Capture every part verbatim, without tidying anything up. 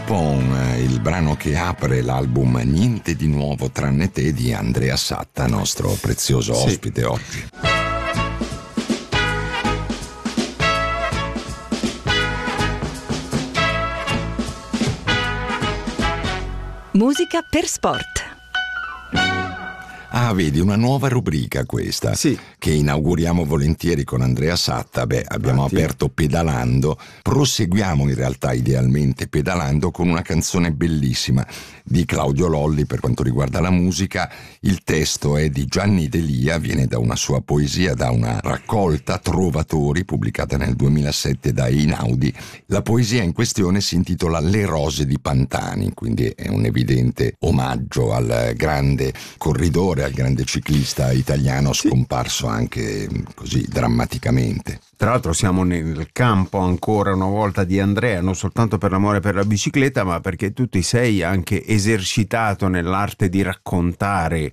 Pon, il brano che apre l'album Niente di nuovo tranne te di Andrea Satta, nostro prezioso sì. ospite oggi. Musica per sport. Ah, vedi, una nuova rubrica questa, sì. che inauguriamo volentieri con Andrea Satta. Beh, abbiamo Infatti. aperto pedalando, proseguiamo in realtà idealmente pedalando con una canzone bellissima di Claudio Lolli per quanto riguarda la musica. Il testo è di Gianni Delia, viene da una sua poesia, da una raccolta Trovatori pubblicata nel duemilasette da Einaudi. La poesia in questione si intitola Le rose di Pantani, quindi è un evidente omaggio al grande corridore, al grande ciclista italiano scomparso anche così drammaticamente. Tra l'altro siamo nel campo ancora una volta di Andrea, non soltanto per l'amore per la bicicletta, ma perché tu ti sei anche esercitato nell'arte di raccontare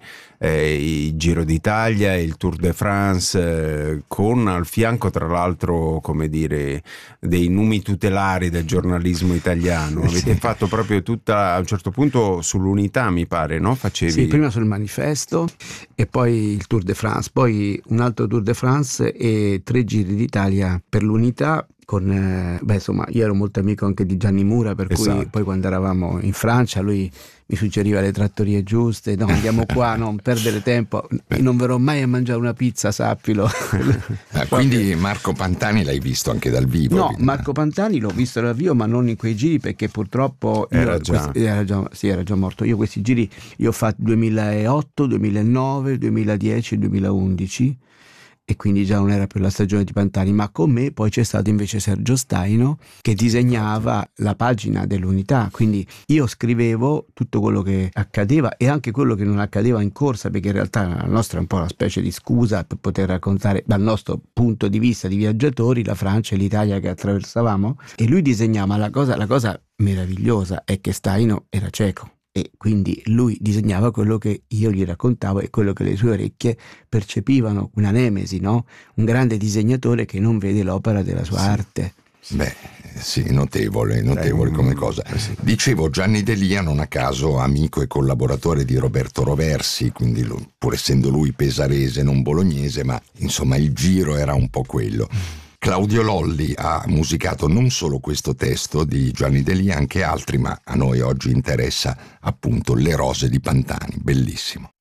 eh, il Giro d'Italia e il Tour de France, eh, con al fianco tra l'altro, come dire, dei numi tutelari del giornalismo italiano. Avete Sì. fatto proprio tutta, a un certo punto sull'Unità mi pare, no? Facevi... Sì, prima sul Manifesto e poi il Tour de France, poi un altro Tour de France e tre giri d'Italia per l'Unità con, eh, beh insomma io ero molto amico anche di Gianni Mura, per Esatto. cui poi quando eravamo in Francia lui mi suggeriva le trattorie giuste, no andiamo qua, non perdere tempo, non verrò mai a mangiare una pizza, sappilo. Ah, quindi Marco Pantani l'hai visto anche dal vivo? No, quindi. Marco Pantani l'ho visto dal vivo, ma non in quei giri perché purtroppo io, Era già. questi, era già sì, era già morto. Io questi giri li ho fatti duemilaotto, duemilanove, duemiladieci, duemilaundici e quindi già non era più la stagione di Pantani, ma con me poi c'è stato invece Sergio Staino che disegnava la pagina dell'Unità, quindi io scrivevo tutto quello che accadeva e anche quello che non accadeva in corsa, perché in realtà la nostra è un po' una specie di scusa per poter raccontare dal nostro punto di vista di viaggiatori la Francia e l'Italia che attraversavamo, e lui disegnava la cosa, la cosa meravigliosa è che Staino era cieco. E quindi lui disegnava quello che io gli raccontavo e quello che le sue orecchie percepivano, una nemesi, no? Un grande disegnatore che non vede l'opera della sua Sì. arte. Beh, sì, notevole, notevole Eh, come mm, cosa. eh sì. Dicevo, Gianni Delia, non a caso amico e collaboratore di Roberto Roversi, quindi lo- pur essendo lui pesarese, non bolognese, ma insomma il giro era un po' quello. Claudio Lolli ha musicato non solo questo testo di Gianni Delia, anche altri, ma a noi oggi interessa appunto Le rose di Pantani, bellissimo.